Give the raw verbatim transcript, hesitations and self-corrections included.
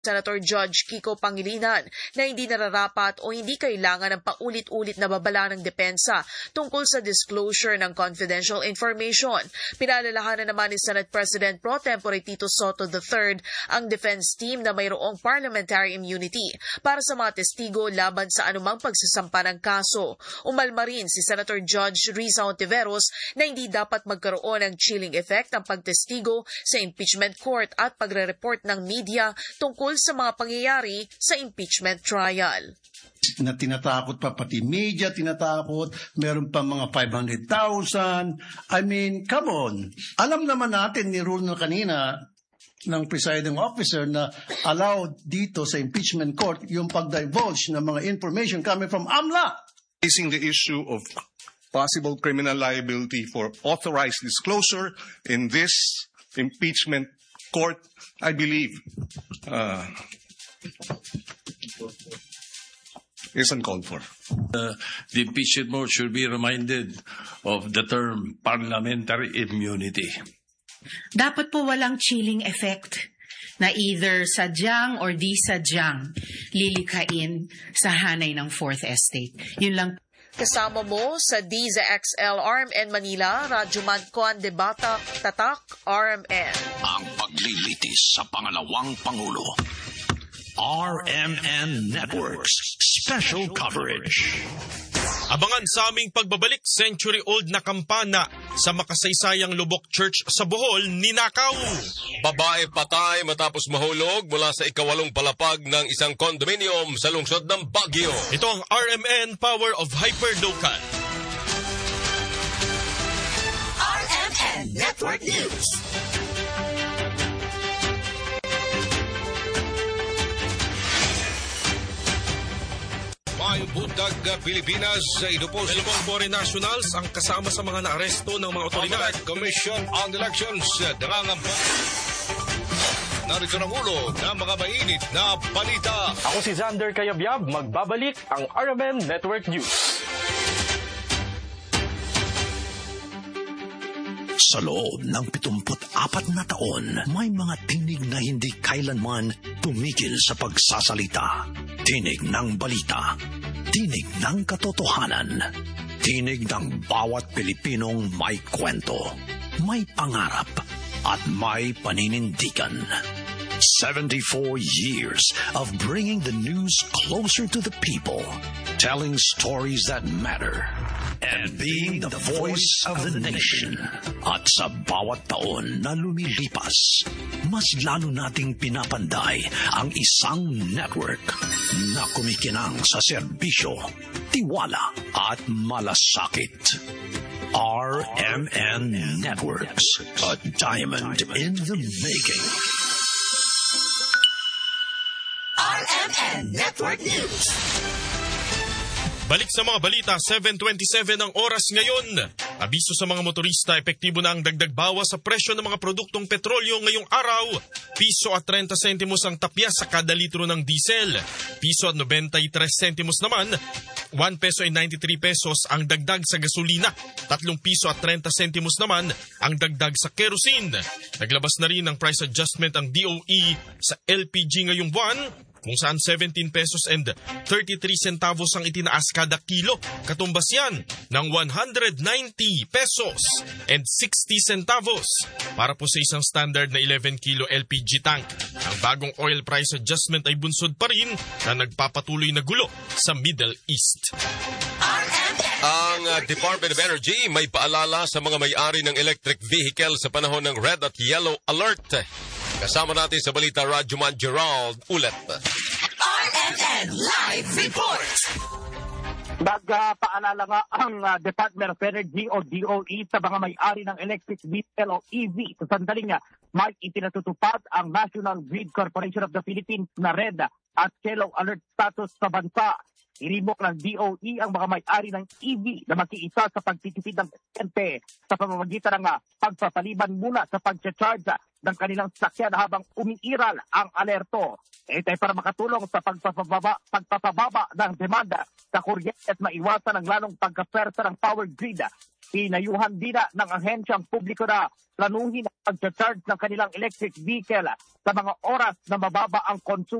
Senator Judge Kiko Pangilinan na hindi nararapat o hindi kailangan ng paulit-ulit na babala ng depensa tungkol sa disclosure ng confidential information. Pinalalahanan naman ni Senate President Pro Tempore Tito Soto the third ang defense team na mayroong parliamentary immunity para sa mga testigo laban sa anumang pagsasampa ng kaso. Umalma rin si Senator Judge Risa Hontiveros na hindi dapat magkaroon ng chilling effect ang pagtestigo sa impeachment court at pagre-report ng media tungkol sa mga pangyayari sa impeachment trial. Na tinatakot pa pati media, tinatakot, meron pa mga five hundred thousand. I mean, come on. Alam naman natin, ni-rule na kanina ng presiding officer na allowed dito sa impeachment court yung pag-divulge ng mga information coming from AMLA. Facing the issue of possible criminal liability for authorized disclosure in this impeachment court, I believe, uh, is uncalled for. Uh, the impeachment board should be reminded of the term parliamentary immunity. Dapat po walang chilling effect na either sadyang or di sadyang lilikain sa hanay ng Fourth Estate. Yun lang. Kasama mo sa D Z X L R M N Manila, Radyoman Kuan Debata, Tatak, R M N. Ang paglilitis sa pangalawang Pangulo. R M N Networks Special Coverage. Abangan sa aming pagbabalik, century-old na kampana sa makasaysayang Lubok Church sa Bohol, ninakaw. Babae patay matapos mahulog mula sa ikawalong palapag ng isang condominium sa lungsod ng Baguio. Ito ang R M N Power of Hyperlocal. R M N Network News. Mayong buntag Pilipinas sa idupos. Dalawang foreign nationals ang kasama sa mga naaresto ng mga otoridad. Commission on Elections nangangampanya. Narito ang ulo ng mga mainit na balita. Ako si Xander Kayabyab, magbabalik ang R M N Network News. Sa loob ng pitungput apat na taon, may mga tinig na hindi kailanman tumigil sa pagsasalita. Tinig ng balita. Tinig ng katotohanan. Tinig ng bawat Pilipinong may kwento, may pangarap, at may paninindigan. seventy-four years of bringing the news closer to the people, telling stories that matter, and being the voice of the nation. At sa bawat taon na lumilipas, mas lalo nating pinapanday ang isang network na kumikinang sa serbisyo, tiwala at malasakit. R M N Networks, a diamond in the making. R M N Network News. Balik sa mga balita, seven twenty-seven ang oras ngayon. Abiso sa mga motorista, epektibo na ang dagdag bawas sa presyo ng mga produktong petrolyo ngayong araw. Piso at thirty sentimos ang tapya sa kada litro ng diesel. Piso at ninety-three sentimos naman. one peso and ninety-three pesos ang dagdag sa gasolina. Tatlong piso at thirty sentimos naman ang dagdag sa kerosene. Naglabas na rin ng price adjustment ang D O E sa L P G ngayong buwan, kung saan seventeen pesos and thirty-three centavos ang itinaas kada kilo. Katumbas yan ng one hundred ninety pesos and sixty centavos para po sa isang standard na eleven kilo L P G tank. Ang bagong oil price adjustment ay bunsod pa rin na nagpapatuloy na gulo sa Middle East. Ang uh, Department of Energy may paalala sa mga may-ari ng electric vehicle sa panahon ng red at yellow alert. Kasama natin sa balita, Radyoman Gerald ulit. R M N Live Report. Nagpaalala nga ang uh, Department of Energy o D O E sa mga may-ari ng electric vehicle o E V. Sa sandaling nga, may ipinatutupad ang National Grid Corporation of the Philippines na red at yellow alert status sa bansa. Iribok ng D O E ang mga may-ari ng E V na makiisa sa pagtitipid ng kuryente sa pamamagitan ng uh, pagpapaliban muna sa pag-charge ng kanilang sakyan habang umiiral ang alerto. Ito ay para makatulong sa pagpapababa, pagpapababa ng demanda sa kuryente at maiwasan ang lalong pagkapersa ng power grid. Pinayuhan din ng ahensyang publiko na planuhin ang pag-charge ng kanilang electric vehicle sa mga oras na mababa ang konsumo